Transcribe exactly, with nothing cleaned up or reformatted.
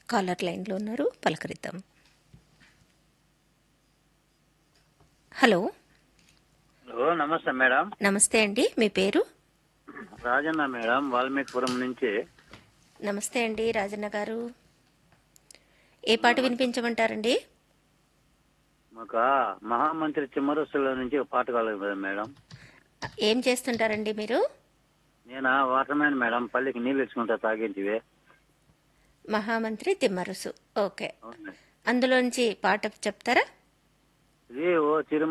Caller లైన్లో ఉన్నారు, పలకరిద్దాం. Hello. Hello, నమస్తే మేడం. నమస్తే అండి, మీ పేరు? రాజన్న మేడం, వాల్మీకిపురం నుంచి. నమస్తే అండి రాజన్న గారు, ఏ పాట వినిపించమంటారండి? మాకు మహామంత్రి చిమ్మరసుల నుంచి ఒక పాట కావాలి కదా మేడం. ఏం చేస్తుంటారండి మీరు? నేను వాటర్ మ్యాన్ మేడం, పల్లికి నీళ్ళు ఇచ్చుకుంటా తాగింటివి. మహామంత్రి తిమ్మరుసు, ఓకే. అవును మేడం. అందులోంచి పాట చెప్తారా? ఇది ఓ చిరు